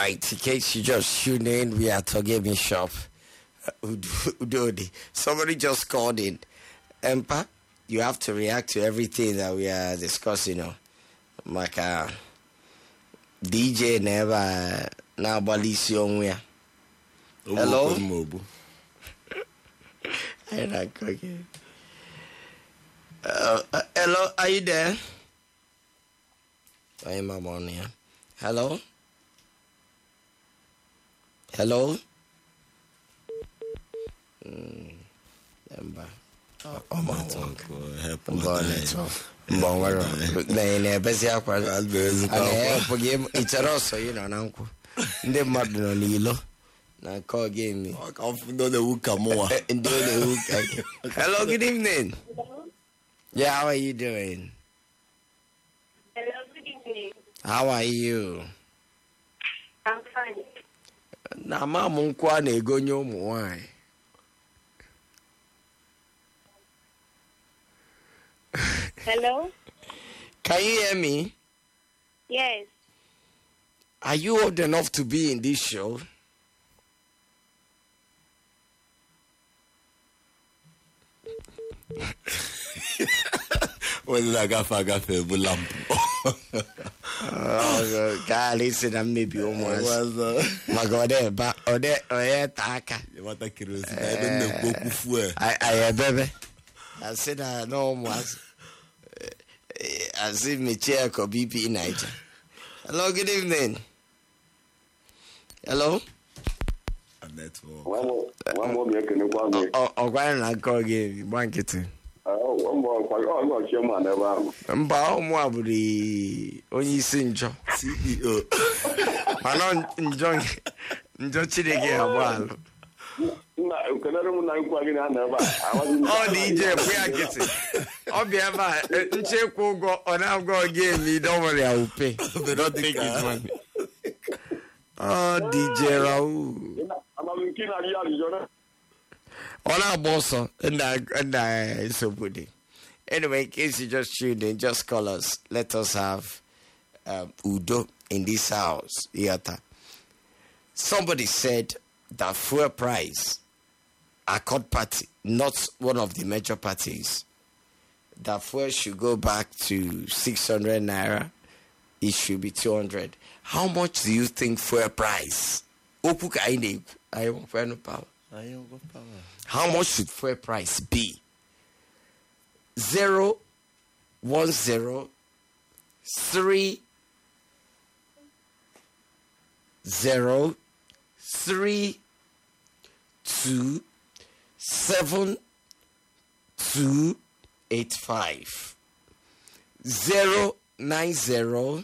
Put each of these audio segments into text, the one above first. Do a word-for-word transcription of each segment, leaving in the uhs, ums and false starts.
right, in case you just tune in, we are Togemi Shop. Udodi. Somebody just called in. Empa, you have to react to everything that we are discussing. You know, like uh, D J never now Balisi. Hello. Okay. Uh, uh, hello, are you there? I am on here. Hello? Hello? Mm. Oh, oh, my God. Bon, bon, well, they busy up. I forgive each other, so you know, uncle. They mad on Lilo. Now call game me. I can't know the hook more. Hello, good evening. Yeah, how are you doing? Hello, good evening. How are you? I'm fine. Na mama nkwa na egonyo ụmụ nwanyị. Hello? Can you hear me? Yes. Are you old enough to be in this show? When I got a gafe lamp. Oh God, listen, I'm maybe almost. My God, there, but or there, or there, taka. What a curiosity. I don't know boku fue. I, I, baby. I said I know almost. I see me chair ko B P Niger. Hello, good evening. Hello. One more, one more, me can go on. Oh, oh, why not call again? Blanket. Oh, one more, oh, no, Chairman, never. Mba ụmụ abụrụ onye isi njọ C E O. mana njọ njọ Chineke agba alụ. Na kenere m na nkwa gị na ebe a. Ọ dị ije bụ ya kịtị. Ọ bịa ebe a nchekwa ụgwọ ọ na-agwọ gị emi don't worry I will pay. Don't take his money. Oh, D J Raul. Ama nke na ya ajụjụ na. Ọ na-agba ọsọ nda nda nsogbu. Anyway, in case you just tuned in, just call us. Let us have um, Udo in this house. Yata. Somebody said that fuel price, Accord Party, not one of the major parties, that fuel should go back to six hundred naira. It should be two hundred. How much do you think fuel price? Opuka ine, I want power. How much should fuel price be? Zero one zero three zero three two seven two eight five zero nine zero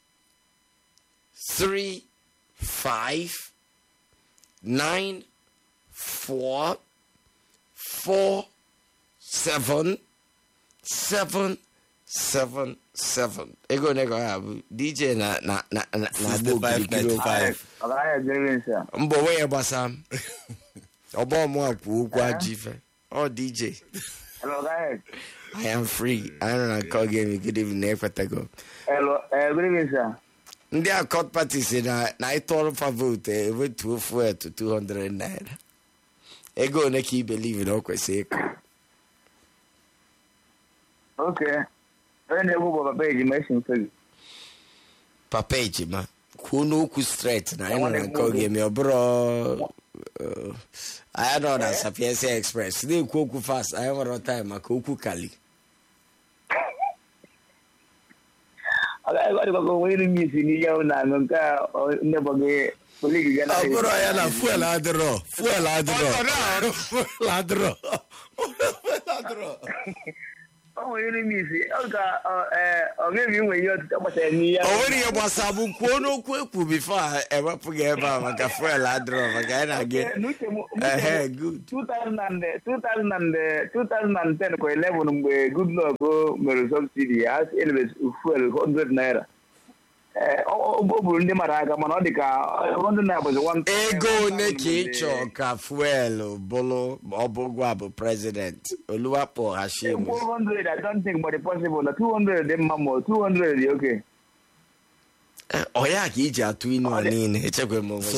three five nine four four seven seven seven seven. Ego nego have D J na na na na na five ninety five. Mbo we basam. Obo mo apu kwa jife. Oh D J. Hello guys. I am free. I don't know call game good evening Patago. Hello, uh, good evening sir. Ndị Accord Party say na na itoro for vote e vote to fuel to two hundred naira. Ego na ki believe in okwese. Okay. When they go Papa Ejima Simple. Papa Ejima. Kuno ku straight na ino na call game your bro. Uh, I don't know Sapienza Express. They go ku fast. I have a time akuku kali. I got to go waiting me in the na nka never get police get. Ah bro ya na fuel adro. Fuel adro. Fuel adro. Fuel adro. Oh, you need me see. Okay, uh, I'll give you when you're about a year. Oh, when you was a book, no quick before I ever forget about my cafe ladder. Again, again. Eh, good. two thousand and two thousand and two thousand and ten, ko eleven, good luck, go, my subsidy, as anyways, fuel hundred naira. Oh, Burundi Maraga, Manodica, London was one. Ego Neki Choka, Fuel, Bolo, Oboguabo, President, Oluwapo Hashim. four hundred, I don't think, but it's possible. two hundred, then Mammo, two hundred, okay. ọ ya ka iji atụ inu a niile echekwa m onwe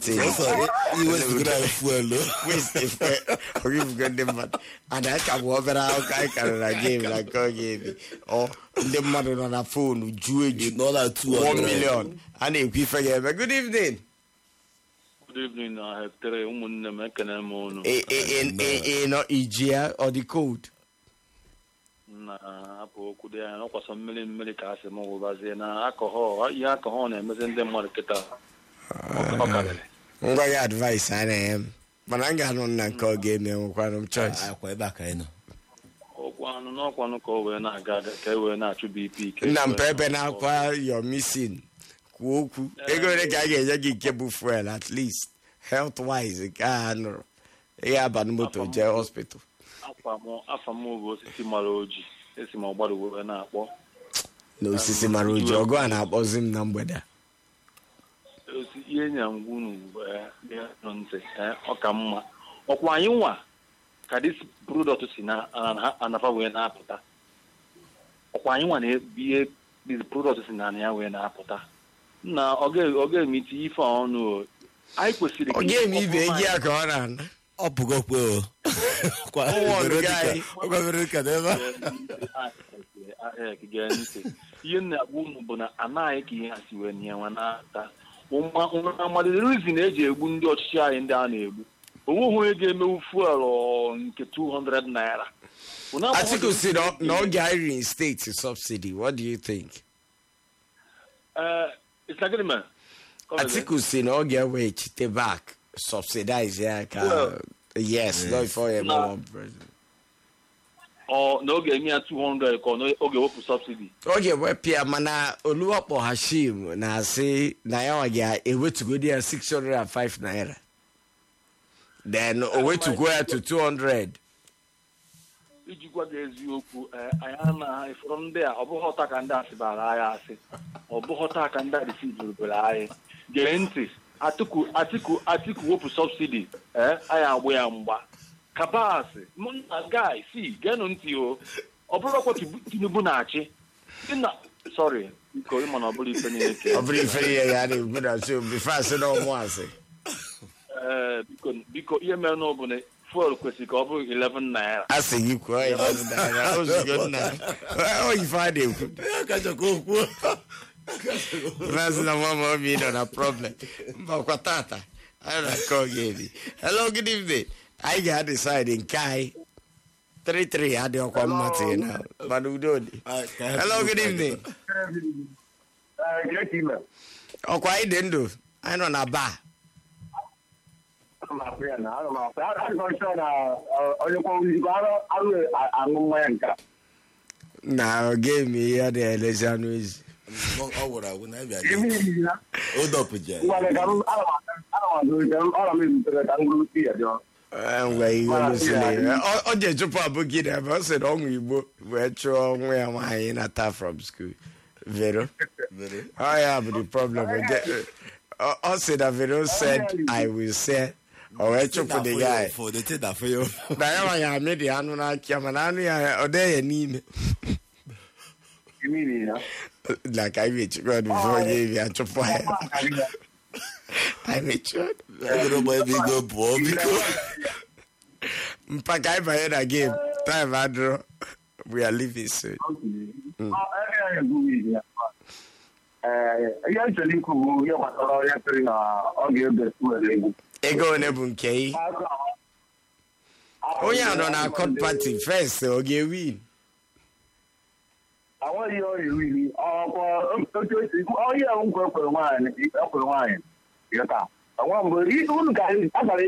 orifugo ndị mmadụ ana ka bụ obere akụkọ anyị karịrị na game na nke ọ ga-ebi ọ ndị mmadụ nọ na fonu juo eju one million a na-ekwu ife ga-eme. Good evening. Good evening, I have three ụmụnne m ekene m unu. ị nọ iji ya ọ dị cold na apụ okwu dị anya n'ọkwasọ mmiri mmiri ka asị m wụbazie na akọhọl ihe akọhọl na-emezi ndị mmadụ kịta ọ karịrị. ngwa ya advice a na-enye m mana m ga-anụ nna nke ọ ga-eme nwekwanụ m choice. ọkwa anụ n'ọkwanụ ka o wee na-aga aga ka e wee na-achụ B P nna m pepe na-akwa your missing kwuo okwu ego ole ka a ga-enye gị nke bụ fuel at least health wise nke a nụrụ ihe abalị moto jee hospital. afa m bụ osisi mara oji esi m ọgbara uwe na-akpọ na osisi mara oji ọgụ a na-akpọzi m na mgbede a ihe nya ngwu mgbe nọ ntị ọ ka mma ọkwa anyị nwa ka dis product si na anafa wee na-apụta ọkwa anyị nwa na ihe dis product si na ya wee na-apụta na ọ ga-eme iti ife ọnụ anyị kwesịrị ọ ga-eme ibe egi ya ka ọ na-ana ọ bụgokwe o ihe na-agwa unu bụ na anaghị ka ihe ha si wee nye nwa na-ata amalirizi na-eji egbu ndị ọchịchị anyị ndị a na-egbu onweghị onye ga-emewu fuel nke two hundred naira. Atiku si na ọ ga-reinstate subsidy. What do you think? Atiku si na ọ ga-eweghachite back subsidize ya ka yes no for him president. Ọ na oge eme ya two hundred ka oge wepụ subsidy. Oge wepụ ya mana Oluwakpo Hashim na-asị na ya ga-ewetugodi ya six hundred five naira. Then o wetugo ya to two hundred. Iji gwa gị eziokwu anyị anaghị ifụrụ ndị a ọ bụghị ọta ka ndị asị bara anyị asị ọ bụghị ọta ka ndị adịsi jurubere anyị gee ntị Atiku Atiku Atiku wepụ subsidy ee anyị agbụ ya mgba kabasị mụnna guy si geenụ ntị o ọ bụrụ ọkwa Tinubu na-achị na sorry biko ịma na ọ bụrụ ife niile ke ọ bụrụ ife niile ya na-egbu na so bifo asị na ọmụ asị ee biko biko ihe mere na ọ bụ na fuel kwesịrị ka ọ bụrụ eleven naira. A sị gị kwuo eleven naira ozugbo nna o ife a na-ekwu Maazị na mama obi nọ na problem mba kwa tata anyị na-akọ ga-ebi. Hello, good evening. Anyị ga-decide nke anyị three three adị ọkwa mmatị na mana udo dị. Hello, good evening. Ọkwa anyị dị ndụ anyị nọ na bar. na ọ ga-eme ihe na-elezi anụ ezi ọ ji chụpụ abụghị na ebe ọ sị na ọnwụ Igbo wee chụọ nwa ya nwaanyị nata from school Vero ọ ya bụ the problem. Ọ sị na Vero said I will say o wee chụpụ the guy na ya nwaanyị amịrị anụ n'aka mana anụ ya ọ dee ya n'ime like I made sure before you even chop fire. I made sure. I don't know if go poor because Mpakai by the game. Time I draw. We are leaving soon. Uh, actually, cool. You want to answer on the school. Ego nebunke. Oh yeah, no na court party first. Okay, win. I want you really. Oh, oh, yeah, I'm going for wine. I'm for wine. Yeah, I want to eat one guy.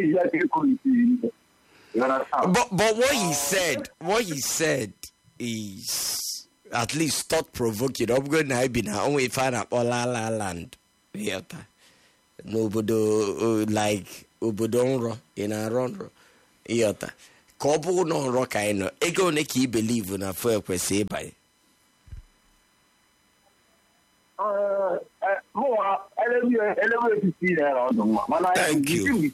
But but what he said, what he said is at least thought provoking. I'm going to be now. Only find out all la la land. Yeah, nobody like Ubudonro in a ronro. Yeah, Kobu no rock. I know. Ego neki believe in a fair question by. Uh, more elevated see there on the man. Thank you.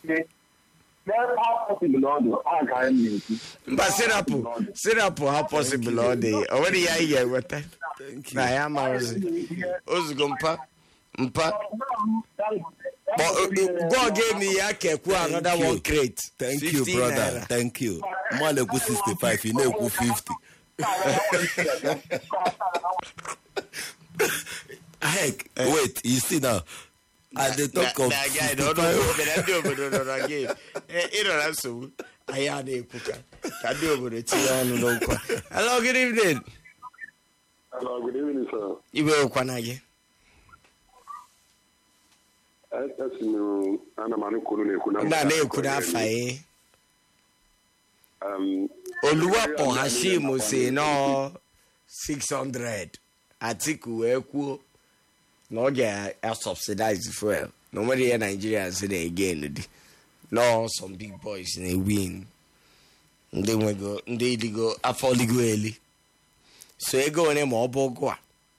But sit up, sit up, how possible all day? Already, I hear what that. Thank you. I am Ozugumpa. Mpa. Go give me a keku another one crate. Thank you, brother. Naira. Thank you. Maleku sixty-five, you know fifty. Heck, wait, you see now. At the talk of that guy don't know, but I do but no again. You know that's so. I had a cooker. I do but it's no. Hello, good evening. Hello, good evening, sir. You will kwanage. That's no ana manu kunu ne kuna. Na na kuna fae. Um Oluwapo Hashim say no six hundred. Atiku eku no get a subsidized fuel. Nobody in Nigeria say they again. No, some big boys they win. They will go they go afford go early. So you go in more bogwa.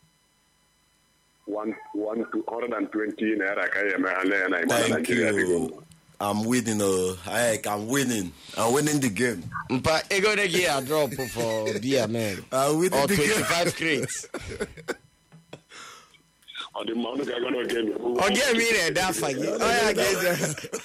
One one two hundred and twenty naira kaya. Thank you. I'm winning. Uh, I I'm winning. I'm winning the game. But you gonna get a drop for beer, man. I'm winning or the twenty-five game. crates. On the mountain, I'm gonna get me. Oh, get me there, that for you. Oh yeah, get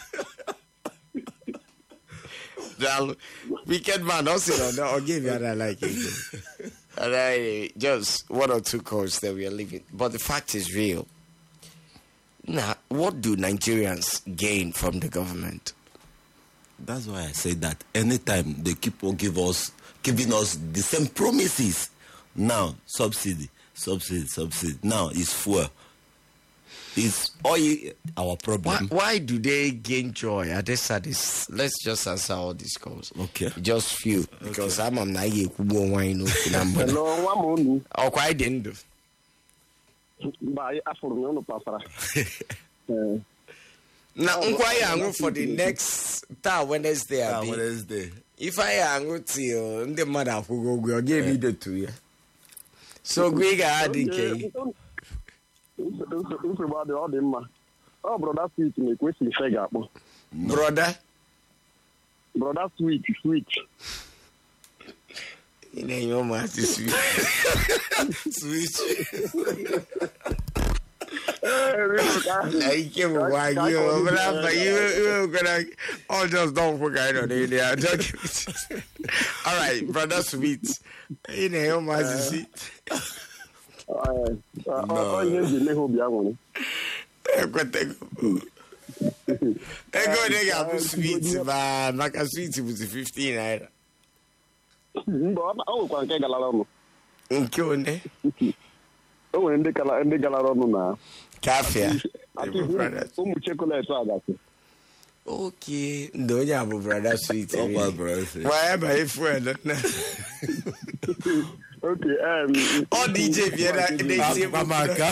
there. Wicked man, don't sit on that. I'll give you that I like it. And I just one or two calls that we are living, but the fact is real. Now, what do Nigerians gain from the government? That's why I say that anytime they keep on give us, giving us the same promises, now subsidy, subsidy, subsidy. Now it's fuel. It's all our problem. Why, why do they gain joy? Are they satisfied? Let's just answer all these calls. Okay. Just few. Because I'm a naive who wine. Hello, I'm on. Oh, quite the end of. By Afro Papa. Now, I'm for the next Wednesday. Ah, Wednesday. If I am to you, the mother who go give you the two year. So, we got the Oh, brother, sweet me. Question figure. Brother, brother, sweet, sweet. In a young man, sweet. Sweet. I came why you, but you, you're gonna, oh, just don't forget on it. They are talking. All right, brother, sweet. In a young man, sweet. Uh, uh, no. Ego they got sweet, man. Like a sweet was fifteen naira. Oh, qualquer galera. Nkone. Oh, ende kala ende galera no na. Café. Como chocolate agora. Okay, don't you have a brother sweet? Oh, my brother. Why am I friend? Okay, um, oh, D J Viera, they say Mamaka.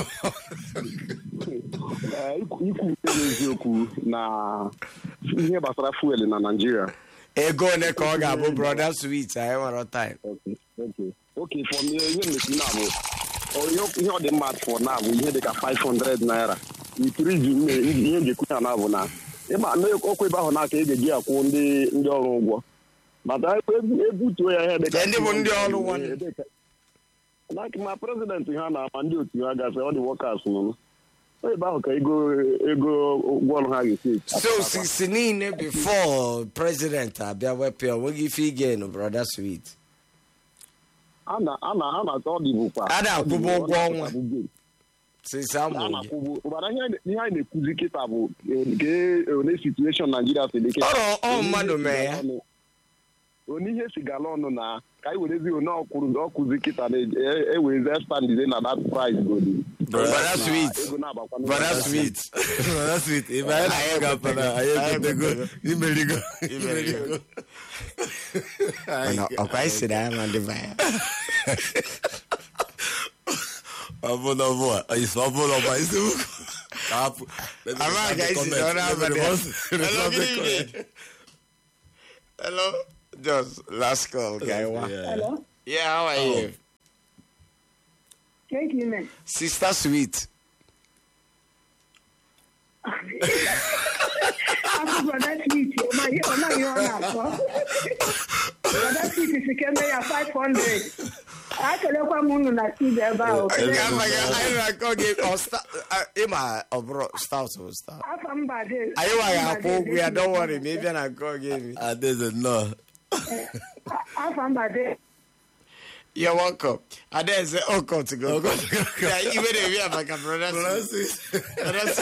Na ihe basara fuel na Nigeria. Ego ne ko ga bo brother sweet, I want time. Okay, okay. Okay, for me, you make now. Oh, you you the mad for now. We had like five hundred naira. You three me, you dey kuta na bo na. E ma no okwe ba ho na ka e dey akwo ndi ndi ọrụ ụgwọ. But I ebutu ya head. Ndị bụ ndị ọrụ one. Like my president here na mandi otu ha ga say all the workers no. So ba ka ego ego gwọrọ ha ga So sixteen before president abia wepe we give again no brother sweet. Ana ana ana to di bukwa. Ada akwụbọ ụgwọ ọnwa. Since I'm ana akwụbọ ụbara ihe ihe anyị na-ekuzi kịta bụ ke one situation Nigeria se deke. Ọ ọ mmadụ mee ya. Oni ihe sigala ọnụ na ka anyị werezi one ọkwụrụ ọkụzi kịta na e were stand na that price go di. Brother sweet. Brother sweet. Brother sweet. If I had a gapana, I had to go. You may go. You may go. Okay, sit down on the van. I'm on the board. I saw one of my soup. I'm not guys. Hello, good evening. Hello. Just last call, guy. Hello. Yeah, how are oh. you? Thank you, man. Sister Sweet. I'm brother Sweet. Oh my, oh my, you're not. Brother Sweet is a five hundred. akelekwa m unu na studio ebe ahụ. Anyị na-akọ gị ịma ọ bụrụ stout or stout. Afa mba de. Anyị nwaghị akwụ ụgwọ ya, don't worry, ma ị bịa na nkọ gị emi. Adaeze nnọọ. Afa mba de. You're welcome. Adaeze, oh God to go. Yeah, even if you have like a brother. Brother.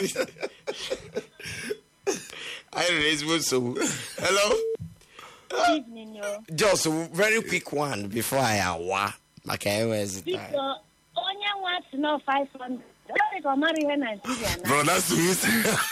I raise one so. Hello. Good evening, yo. Just a very quick one before I awa. Like I always. Because onye wants to know five hundred. Don't go marry her Nigeria now. Brother Sweet.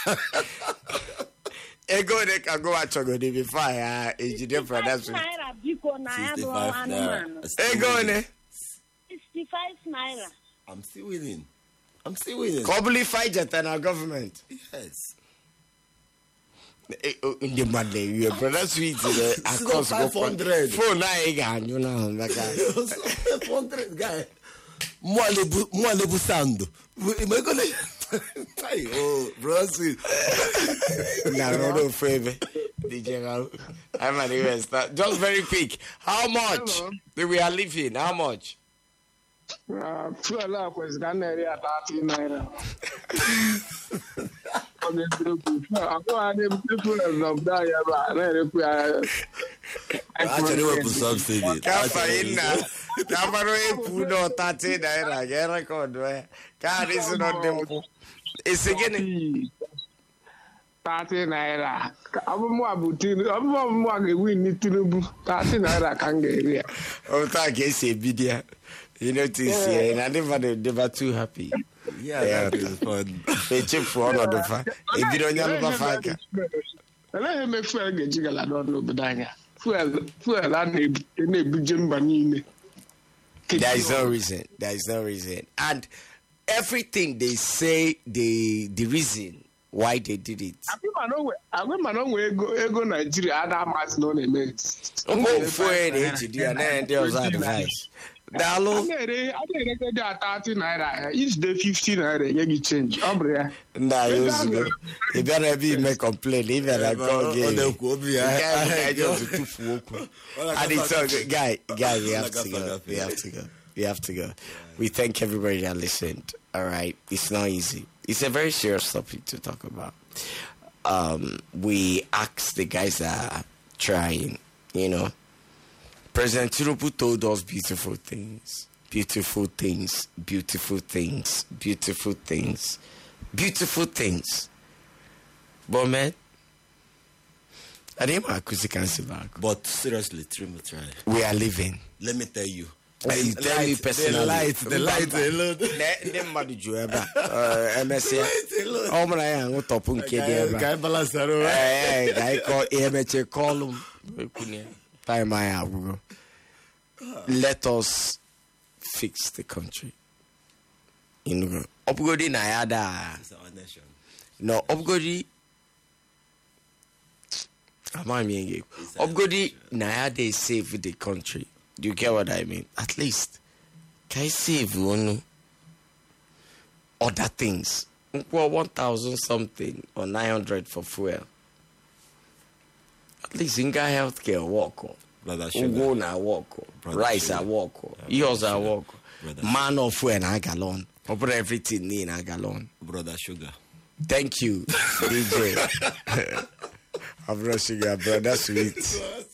Ego de can go at Chogo before I engineer brother Sweet. Naira biko na ya do anumanu. Ego ne. sixty-five naira. I'm still winning. I'm still winning. Probably fight at our government. Yes. In the Monday, your brother Sweet across five hundred. Four nine, you know, like five hundred guy. Moi lebu, moi lebu sando. Oh, brother Sweet. Nah, no, no, favor. D J, I'm an investor. Just very quick. How much do we are living? How much? Uh, fuel up was done area thirty naira. On the group, I go on the people of Diana. Actually, we put subsidy. Kafaina. Kamaro e puno thirty naira. Get record where. Car is not them. It's again. thirty naira. I'm more booting. I'm more win Tinubu. thirty naira can get here. Oh, thank you, say video. You know, to see, and I never, never too happy. Yeah, yeah, that is fun. They check for all of the fact. If you don't have a fact, let me fuel get you. I don't know, but I fuel, fuel, I need a big banini. There is no reason. There is no reason. And everything they say, the the reason why they did it. I remember where go Nigeria, other mass no name. Oh, for H D, and then there was advice. Dalo. I didn't get thirty naira. Each day fifteen naira. You change. Ombre. Nah, you you better be make complain. Even I go again. Guy, just too full. And it's a guy, guy. We have to go. We have to go. We have to go. We thank everybody that listened. All right, it's not easy. It's a very serious topic to talk about. Um, we asked the guys that are trying, you know. President Tinubu told us beautiful things, beautiful things, beautiful things, beautiful things, beautiful things. But man, I didn't want to cancel back. But seriously, try. We are living. Let me tell you. Uh, you tell light, me personally. The light, the light alone. Them madu jueba. M S A. Oh man, I am not top on kid. Guy balance aro. Eh, guy call M H A column. Time I have. Let us fix the country. You know, upgodi na yada. It's our nation. No, upgodi. Am I mean? Upgodi na yada is save the country. Do you get what I mean? At least, can I save one other things? Well, one thousand something or nine hundred for fuel. At least in guy healthcare walk on. Ugo na walk on. Rice I walk on. Yours I walk on. Man of fuel na gallon. Over everything in a gallon. Brother Sugar. Thank you, D J. I'm not sugar, brother Sweet.